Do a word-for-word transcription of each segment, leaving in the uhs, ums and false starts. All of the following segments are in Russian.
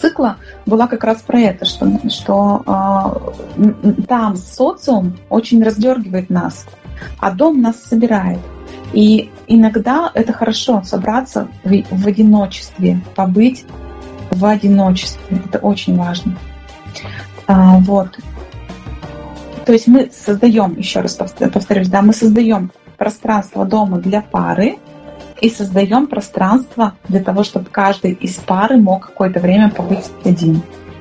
цикла была как раз про это, что, что э, там социум очень раздергивает нас, а дом нас собирает. И иногда это хорошо собраться в, в одиночестве, побыть в одиночестве. Это очень важно. А, вот. То есть мы создаем, еще раз повторюсь, да, мы создаем пространство дома для пары и создаем пространство для того, чтобы каждый из пары мог какое-то время побыть один.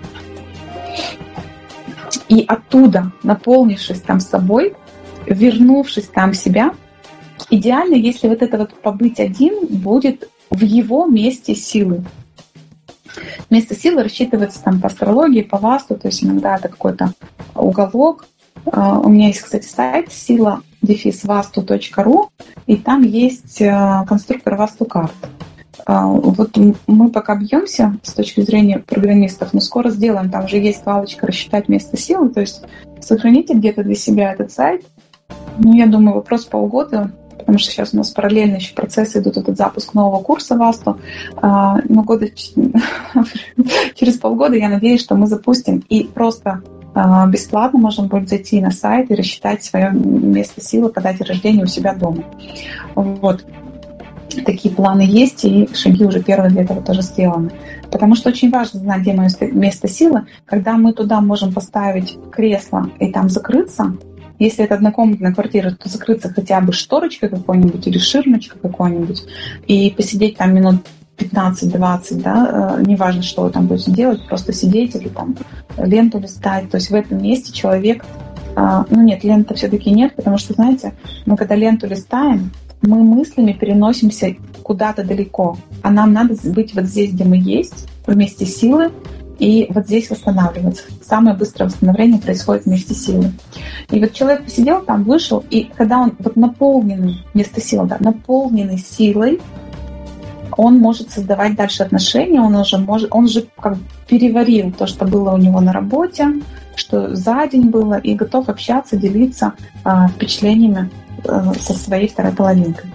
И оттуда, наполнившись там собой, вернувшись там в себя, идеально, если вот это вот побыть один будет в его месте силы. Место силы рассчитывается там по астрологии, по васту, то есть иногда это какой-то уголок. У меня есть, кстати, сайт сила дефис васту точка ру, и там есть конструктор васту-карт. Вот мы пока бьемся с точки зрения программистов, но скоро сделаем. Там уже есть галочка «Рассчитать место силы», то есть сохраните где-то для себя этот сайт. Ну, я думаю, вопрос полгода, потому что сейчас у нас параллельно еще процессы идут, этот запуск нового курса Васту. Ну, года через полгода я надеюсь, что мы запустим и просто бесплатно можно будет зайти на сайт и рассчитать свое место силы по дате рождения у себя дома. Вот. Такие планы есть, и шаги уже первые для этого тоже сделаны. Потому что очень важно знать, где мое место силы. Когда мы туда можем поставить кресло и там закрыться, если это однокомнатная квартира, то закрыться хотя бы шторочкой какой-нибудь или ширмочкой какой-нибудь и посидеть там минут пятнадцать-двадцать, да, неважно, что вы там будете делать, просто сидеть или там ленту листать. То есть в этом месте человек... Ну нет, ленты все-таки нет, потому что, знаете, мы когда ленту листаем, мы мыслями переносимся куда-то далеко. А нам надо быть вот здесь, где мы есть, в месте силы, и вот здесь восстанавливаться. Самое быстрое восстановление происходит в месте силы. И вот человек посидел там, вышел, и когда он вот наполненный, место силы, да, наполненный силой, он может создавать дальше отношения, он уже может, он же как бы переварил то, что было у него на работе, что за день было, и готов общаться, делиться э, впечатлениями э, со своей второй половинкой.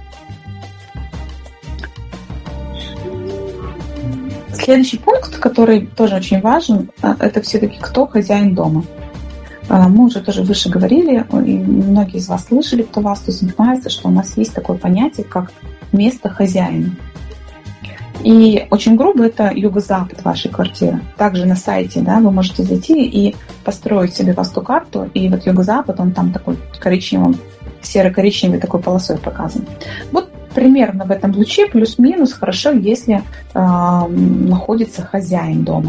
Следующий пункт, который тоже очень важен, это все-таки кто хозяин дома. Мы уже тоже выше говорили, и многие из вас слышали, кто васту занимается, что у нас есть такое понятие, как место хозяина. И очень грубо это юго-запад вашей квартиры. Также на сайте, да, вы можете зайти и построить себе васту-карту, и вот юго-запад, он там такой коричневым, серо-коричневой такой полосой показан. Вот примерно в этом луче плюс-минус хорошо, если э, находится хозяин дома.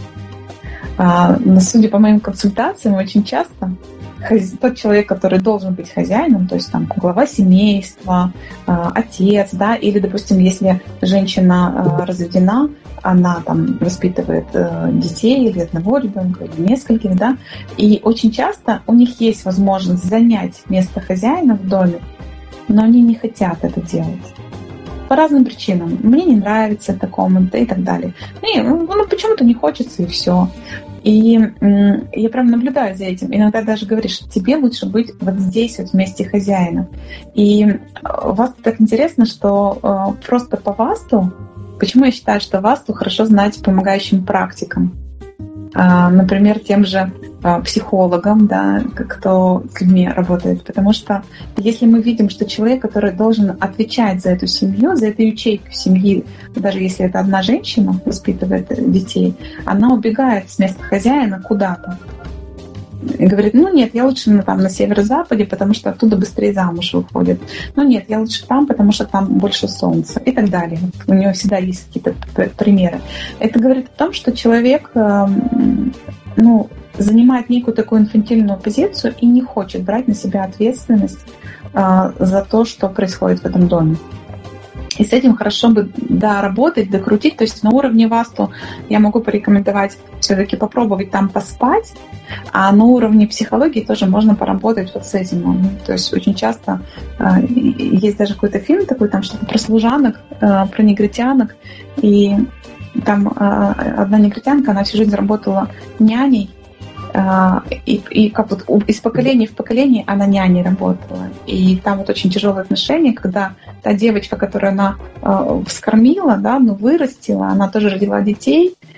А, но судя по моим консультациям, очень часто хозя... тот человек, который должен быть хозяином, то есть там глава семейства, э, отец, да, или, допустим, если женщина э, разведена, она там воспитывает э, детей или одного ребенка, или нескольких, да, и очень часто у них есть возможность занять место хозяина в доме, но они не хотят это делать. По разным причинам. Мне не нравится эта комната и так далее. И, ну, почему-то не хочется, и все. И м, я прям наблюдаю за этим. Иногда даже говоришь, тебе лучше быть вот здесь, вот вместе хозяина. И у вас так интересно, что э, просто по васту, почему я считаю, что васту хорошо знать помогающим практикам. Например, тем же психологам, да, кто с людьми работает. Потому что если мы видим, что человек, который должен отвечать за эту семью, за эту ячейку семьи, даже если это одна женщина воспитывает детей, она убегает с места хозяина куда-то. И говорит, ну нет, я лучше ну, там, на северо-западе, потому что оттуда быстрее замуж выходит. Ну нет, я лучше там, потому что там больше солнца и так далее. У него всегда есть какие-то примеры. Это говорит о том, что человек ну, занимает некую такую инфантильную позицию и не хочет брать на себя ответственность за то, что происходит в этом доме. И с этим хорошо бы доработать, докрутить. То есть на уровне васту я могу порекомендовать все-таки попробовать там поспать, а на уровне психологии тоже можно поработать вот с этим. Ну, то есть очень часто э, есть даже какой-то фильм такой, там что-то про служанок, э, про негритянок. И там э, одна негритянка, она всю жизнь работала няней. И, и как вот из поколения в поколение она няней работала. И там вот очень тяжелые отношения, когда та девочка, которую она э, вскормила, да, ну, вырастила, она тоже родила детей,